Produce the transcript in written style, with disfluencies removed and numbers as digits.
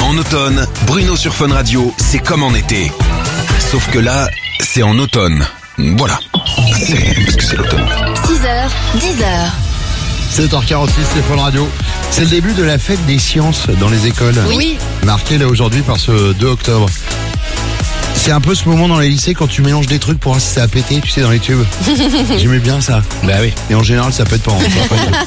En automne, Bruno sur Fun Radio, c'est comme en été. Sauf que là, c'est en automne. Voilà. Parce que c'est l'automne. 6h, 10h. 7h46, c'est Fun Radio. C'est le début de la fête des sciences dans les écoles. Oui. Marqué là aujourd'hui par ce 2 octobre. C'est un peu ce moment dans les lycées quand tu mélanges des trucs pour voir si ça a pété, tu sais, dans les tubes. J'aimais bien ça. Bah oui. Et en général, ça pète pas.